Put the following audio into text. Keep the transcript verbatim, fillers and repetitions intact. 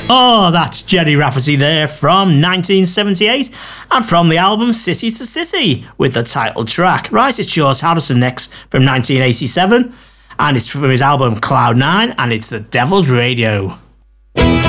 Oh, that's Jenny Rafferty there from nineteen seventy-eight and from the album City to City with the title track. Right, it's George Harrison next from nineteen eighty-seven and it's from his album Cloud Nine and it's The Devil's Radio.